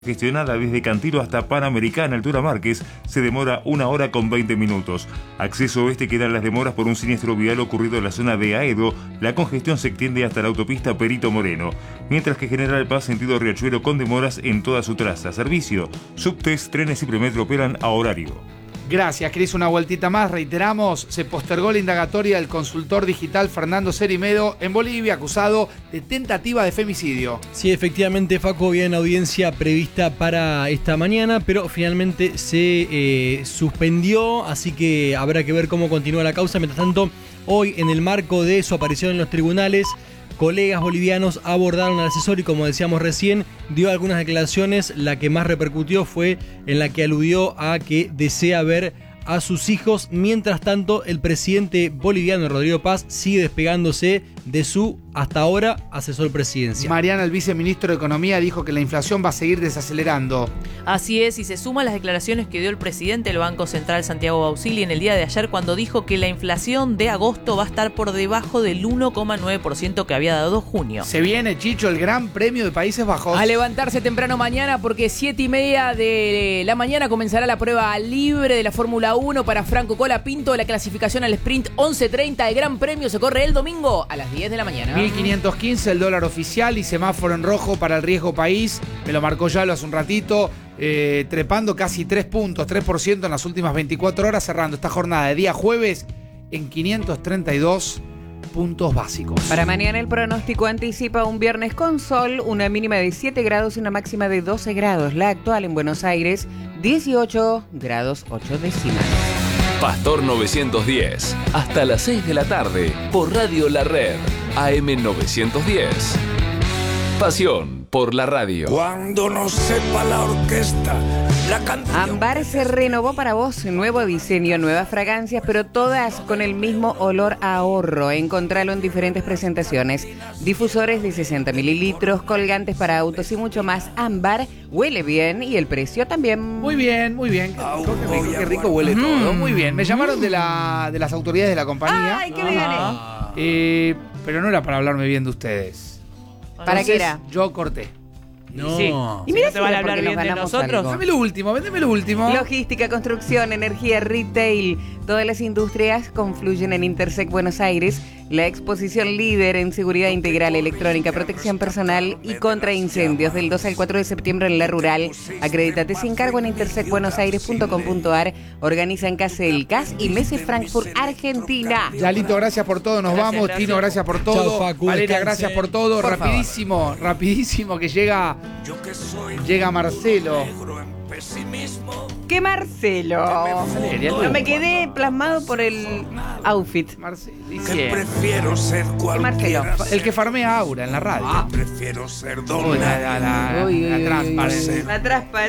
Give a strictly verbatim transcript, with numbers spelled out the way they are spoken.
Gestionada desde Cantilo hasta Panamericana, altura Márquez, se demora una hora con veinte minutos. Acceso oeste quedan las demoras por un siniestro vial ocurrido en la zona de Aedo. La congestión se extiende hasta la autopista Perito Moreno, mientras que General Paz sentido Riachuelo con demoras en toda su traza. Servicio, subtes, trenes y premetro operan a horario. Gracias, Cris. Una vueltita más. Reiteramos, se postergó la indagatoria del consultor digital Fernando Cerimedo en Bolivia, acusado de tentativa de femicidio. Sí, efectivamente, Facu, había una audiencia prevista para esta mañana, pero finalmente se eh, suspendió, así que habrá que ver cómo continúa la causa. Mientras tanto, hoy, en el marco de su aparición en los tribunales, colegas bolivianos abordaron al asesor y, como decíamos recién, dio algunas declaraciones. La que más repercutió fue en la que aludió a que desea ver a sus hijos. Mientras tanto, el presidente boliviano Rodrigo Paz sigue despegándose de su, hasta ahora, asesor presidencial. Mariana, el viceministro de Economía, dijo que la inflación va a seguir desacelerando. Así es, y se suman las declaraciones que dio el presidente del Banco Central, Santiago Bausili, en el día de ayer, cuando dijo que la inflación de agosto va a estar por debajo del uno coma nueve por ciento que había dado junio. Se viene, Chicho, el Gran Premio de Países Bajos. A levantarse temprano mañana, porque siete y media de la mañana comenzará la prueba libre de la Fórmula uno para Franco Colapinto. La clasificación al sprint once treinta. El Gran Premio se corre el domingo a las diez de la mañana. mil quinientos quince el dólar oficial y semáforo en rojo para el riesgo país. Me lo marcó Yalo hace un ratito. Eh, trepando casi tres puntos, tres por ciento en las últimas veinticuatro horas, cerrando esta jornada de día jueves en quinientos treinta y dos puntos básicos. Para mañana el pronóstico anticipa un viernes con sol, una mínima de siete grados y una máxima de doce grados. La actual en Buenos Aires, dieciocho grados ocho décimas. Pastor novecientos diez, hasta las seis de la tarde, por Radio La Red, A M novecientos diez. Pasión por la radio. Cuando no sepa la orquesta, la canción. Ámbar se renovó para vos, nuevo diseño, nuevas fragancias, pero todas con el mismo olor a ahorro. Encontralo en diferentes presentaciones. Difusores de sesenta mililitros, colgantes para autos y mucho más. Ámbar huele bien y el precio también. Muy bien, muy bien. Qué rico, qué rico, qué rico huele mm. todo. Muy bien. Me llamaron de, la, de las autoridades de la compañía. ¡Ay, qué bien! Eh, pero no era para hablarme bien de ustedes. ¿Para qué era? Yo corté. No. Sí. Y mira, ¿No te van a hablar bien de nosotros? Dame lo último, véndeme lo último. Logística, construcción, energía, retail. Todas las industrias confluyen en Intersec Buenos Aires, la exposición líder en seguridad integral, electrónica, protección personal y contra incendios, del dos al cuatro de septiembre en La Rural. Acredítate sin cargo en intersec buenos aires punto com punto ar. Organizan Case El C A S y Messe Frankfurt, Argentina. Yalito, gracias por todo. Nos Gracias, vamos. gracias. Tino, gracias por todo. Chao, Facu, Valeria, descanse. gracias por todo. Por rapidísimo, favor. rapidísimo que llega. Llega Marcelo. ¿Qué Marcelo? Valeria, No me quedé plasmado por el outfit. Marcelo. Que prefiero ser cualquiera. Marcelo. El que farmea Aura en la radio. Ah, prefiero ser Uy, don la, la, la, Uy, uy, la uy, transparencia. La transparencia.